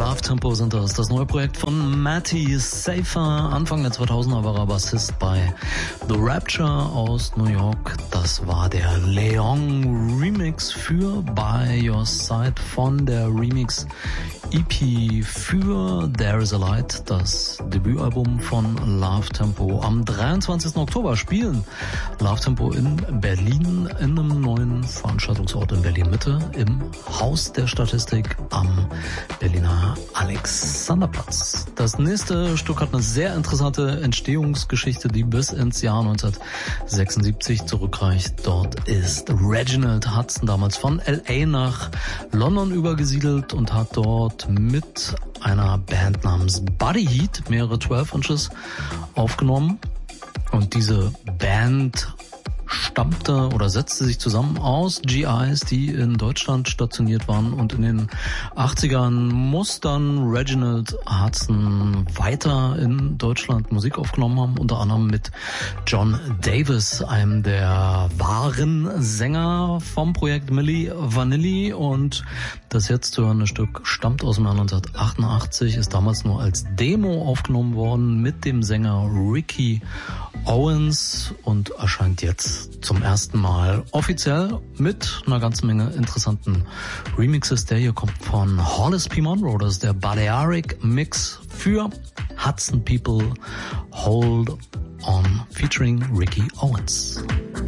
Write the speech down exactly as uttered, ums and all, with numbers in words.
Love Tempo sind das. Das neue Projekt von Matty Safer. Anfang der zweitausender war er Bassist bei The Rapture aus New York. Das war der Leon Remix für By Your Side von der Remix E P für There Is a Light, das Debütalbum von Love Tempo. Am dreiundzwanzigsten Oktober spielen Love Tempo in Berlin in einem neuen Veranstaltungsort in Berlin-Mitte im Haus der Statistik am Berliner Alexanderplatz. Das nächste Stück hat eine sehr interessante Entstehungsgeschichte, die bis ins Jahr neunzehnhundertsechsundsiebzig zurückreicht. Dort ist Reginald Hudson damals von L A nach London übergesiedelt und hat dort mit einer Band namens Body Heat mehrere zwölf Inches aufgenommen. Und diese Band stammte oder setzte sich zusammen aus G Is, die in Deutschland stationiert waren, und in den achtzigern muss dann Reginald Hudson weiter in Deutschland Musik aufgenommen haben, unter anderem mit John Davis, einem der wahren Sänger vom Projekt Milli Vanilli, und das jetzt zu hörende Stück stammt aus dem Jahr neunzehnhundertachtundachtzig, ist damals nur als Demo aufgenommen worden mit dem Sänger Ricky Owens und erscheint jetzt zum ersten Mal offiziell mit einer ganzen Menge interessanten Remixes. Der hier kommt von Hollis P. Monroe, das ist der Balearic Mix für Hudson People Hold On featuring Ricky Owens.